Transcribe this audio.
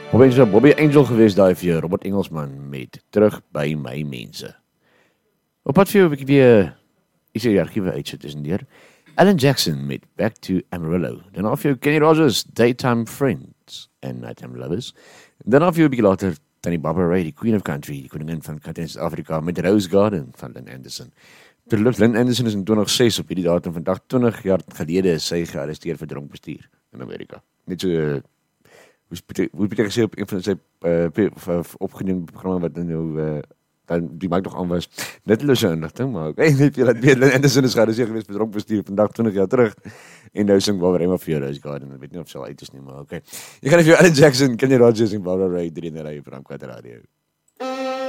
Bobby Angel gewees daai vir jou, Robert Engelsman met Terug by my mense. Op pad vir jou 'n bietjie weer iets uit die argiewe uitsit tussendeur. Alan Jackson met Back to Amarillo. Dan af jou Kenny Rogers, Daytime Friends en Nighttime Lovers. Dan af jou 'n bietjie later Tannie Barbara Ray, die Queen of Country, die koningin van country in Suid-Afrika met Rose Garden van Lynn Anderson. Terloops, Lynn Anderson is in 2006 op hierdie datum vandag 20 jaar gelede is sy gearresteer vir dronk bestuur in Amerika. Net so hoe Pieter gesê op een van sy opgeneemde programme wat nou dan die maak nog aan was nuttelose inligting, maar ek weet jy dat Lynn Anderson is gearresteer geweest vir dronk bestuur vandag 20 jaar terug en nou sing Barbara Ray vir jou Rose Garden. Ek weet nie of sy al uit is nie, maar okay. Jy gaan vir jou Alan Jackson, Kenny Rogers en Barbara Ray 3 in die ry vir Amkwart Radio.